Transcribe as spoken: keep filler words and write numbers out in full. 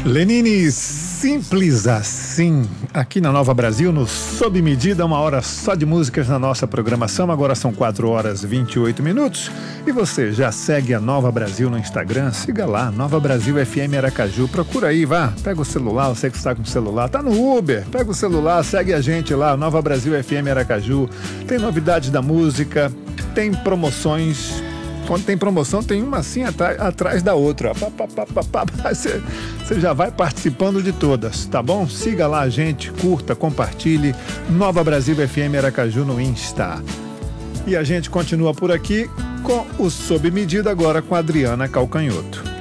Lenine, simples assim, aqui na Nova Brasil, no Sob Medida, uma hora só de músicas na nossa programação. Agora são quatro horas e vinte e oito minutos. E você já segue a Nova Brasil no Instagram? Siga lá, Nova Brasil F M Aracaju. Procura aí, vá, pega o celular, você que está com o celular, tá no Uber, pega o celular, segue a gente lá, Nova Brasil F M Aracaju. Tem novidades da música, tem promoções. Quando tem promoção, tem uma assim atrás, atrás da outra. Você já vai participando de todas, tá bom? Siga lá a gente, curta, compartilhe. Nova Brasil F M Aracaju no Insta. E a gente continua por aqui com o Sob Medida, agora com a Adriana Calcanhoto.